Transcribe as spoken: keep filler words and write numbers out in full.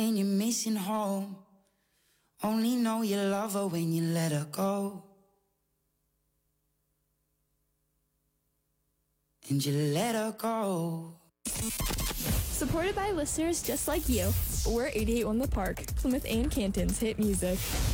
and you're missing home. Only know you love her when you let her go. And you let her go. Supported by listeners just like you, we're eighty-eight point one The Park, Plymouth and Canton's hit music.